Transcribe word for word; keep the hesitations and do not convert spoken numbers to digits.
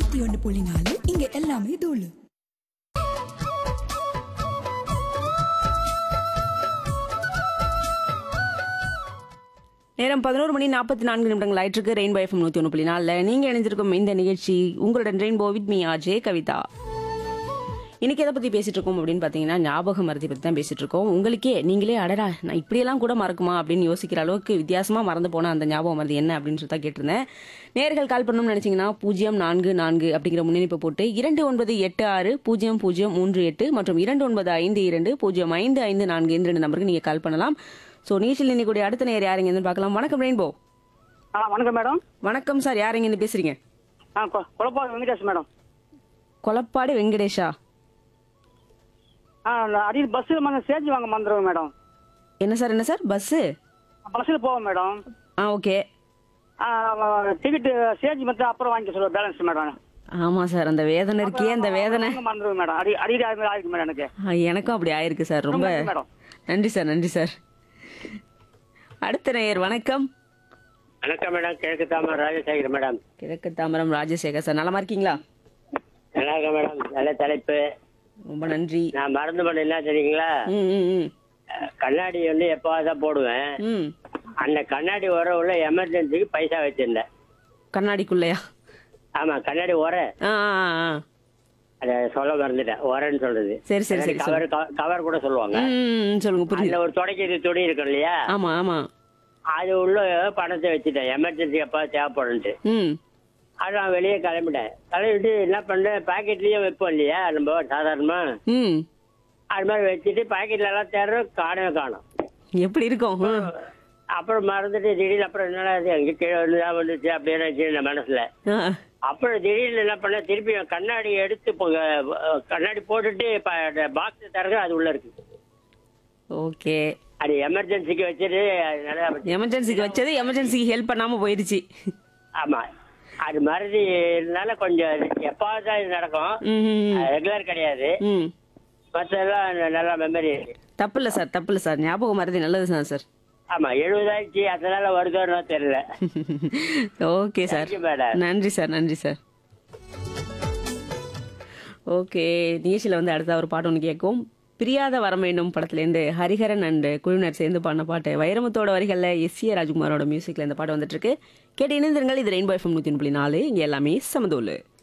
நூத்தி ஒன்று புள்ளி நாலு இங்க எல்லாமே தூளு. நேரம் பதினோரு மணி நாற்பத்தி நான்கு நிமிடங்கள் ஆயிட்டிருக்கு. ரெயின்போ எஃப்எம் நூற்றி ஒன்று புள்ளி நாலில் நீங்கள் இணைஞ்சிருக்கும் இந்த நிகழ்ச்சி உங்களுடன் ரெயின்போ வித் மீ ஆஜே கவிதா. இன்னைக்கு எதை பற்றி பேசிட்டு இருக்கோம் அப்படின்னு பார்த்தீங்கன்னா ஞாபக மறதி பற்றி தான் பேசிட்டு இருக்கோம். உங்களுக்கே நீங்களே அடடா நான் இப்படியெல்லாம் கூட மறக்குமா அப்படின்னு யோசிக்கிற அளவுக்கு வித்தியாசமாக மறந்து போன அந்த ஞாபக மறதி என்ன அப்படின்னு சொல்லி தான் கேட்டிருந்தேன். நேர்கள் கால் பண்ணணும்னு நினைச்சீங்கன்னா பூஜ்ஜியம் நான்கு நான்கு அப்படிங்கிற முன்னணிப்பை போட்டு இரண்டு ஒன்பது எட்டு ஆறு பூஜ்ஜியம் பூஜ்ஜியம் மூன்று எட்டு மற்றும் இரண்டு ஒன்பது ஐந்து இரண்டு பூஜ்ஜியம் ஐந்து ஐந்து நான்கு இந்த ரெண்டு நம்பருக்கு நீங்கள் கால் பண்ணலாம். ஸோ நீச்சல் இன்னைக்கு அடுத்த நேர் யாருங்கன்னு பார்க்கலாம். வணக்கம் ரெயின்போ. ஆ வணக்கம் மேடம். வணக்கம் சார், யாருங்கன்னு பேசுறீங்க? ஆ கொலப்பாடு வெங்கடேஷ் மேடம். கொலப்பாடு வெங்கடேஷா? ஆ அடி பஸ்ஸில் வந்து சேஞ்ச் வாங்க வந்துடுவேன் மேடம். என்ன சார் என்ன சார் பஸ்ஸு? பஸ்ஸில் போவேன் மேடம். ஆ ஓகே. டிக்கெட்டு சேஞ்ச் மட்டும் அப்புறம் வாங்கிக்க சொல்லுவேன் பேலன்ஸ் மேடம். ஆமாம் சார், அந்த வேதனை இருக்கே அந்த வேதனை மறந்துடுவேன் மேடம். அடி அடி ஆயிருக்கு மேடம் எனக்கு. ஆ, எனக்கும் அப்படி ஆயிருக்கு சார். ரொம்ப மேடம் நன்றி சார், நன்றி சார். அடுத்த நேயர் வணக்கம். வணக்கம் மேடம். கிழக்கு தாமரம் ராஜசேகர் மேடம். கிழக்கு தாமரம் ராஜசேகர் சார், நலமா இருக்கீங்களா? நல்லா இருக்கேன் மேடம். நல்ல தலைப்பு. ரொம்ப நன்றி. நான் மறந்து பண்ண என்ன தெரியுங்களா, ம் ம் ம் கண்ணாடி வந்து எப்போதான் போடுவேன். ம் அந்த கண்ணாடி உர உள்ள எமர்ஜென்சிக்கு பைசா வச்சிருந்தேன். கண்ணாடிக்குள்ளையா? ஆமா, கண்ணாடி உர. ஆ ஆ ஆ அத சொல்ல மறந்துட்டேன். உரன்னு சொல்றது. சரி சரி சரி. கவர் கவர் கூட சொல்லுவாங்க. ம் சொல்லுங்க, புரியுது. அதுல ஒரு துடைக்கிறது துணி இருக்கும் இல்லையா, ஆமா ஆமா. அது உள்ள பணத்தை வச்சுட்டேன், எமர்ஜென்சி எப்போ தேவைப்படும்ட்டு. ம் அது நான் வெளியே கிளம்பிட்டேன். கிளம்பிட்டு என்ன பண்ணேன், பாக்கெட்லயும் வைப்போம் இல்லையா நம்ம சாதாரணமா, ம் அது மாதிரி வச்சுட்டு பாக்கெட்ல எல்லாம் தேடுறோம், காணவே காணும். எப்படி இருக்கும்? ம். அப்புறம் மறந்துட்டு திடீர்னு அப்புறம் என்னடா இது எங்க கீழே வந்துதான் வந்துச்சு அப்படின்னு வச்சிருந்தேன் மனசுல. ஆ, அப்புறம் திடீர்னு என்ன பண்ண, திருப்பி கண்ணாடி எடுத்து கண்ணாடி போட்டுட்டு பாக்ஸ் தரங்க, அது உள்ள இருக்கு. ஓகே. அது எமர்ஜென்சிக்கு வச்சது. எமர்ஜென்சிக்கு வச்சது எமர்ஜென்சிக்கு ஹெல்ப் பண்ணாம போயிடுச்சு. ஆமா, அது மறதி இருந்தால கொஞ்சம் எப்பாவது இது நடக்கும், ரெகுலர் கிடையாது. ம் மற்றெல்லாம் நல்லா மெமரி. தப்பு இல்லை சார், தப்பு இல்லை சார். ஞாபகம் மறதி நல்லது தான் சார். ஆமா, எழுபதாயிடுச்சு, அதனால வருதோன்னு தெரியல. ஓகே சார், நன்றி சார், நன்றி சார். ஓகே, நிகழ்ச்சியில் வந்து அடுத்த ஒரு பாட்டு ஒன்று கேட்கும். பிரியாத வரம் வேண்டும் படத்துலேருந்து ஹரிஹரன் அண்ட் குழுவினர் சேர்ந்து பாடின பாட்டு வைரமுத்தோட வரிகளில் எஸ் ஏ ராஜ்குமாரோட மியூசிக்கில் இந்த பாட்டு வந்துட்டு இருக்கு. கேட்டு இணைந்திருங்கள். இது ரெயின்போ எஃப்எம் நூற்றி ஒன்று புள்ளி நாலு, இங்கே எல்லாமே சமதோலு.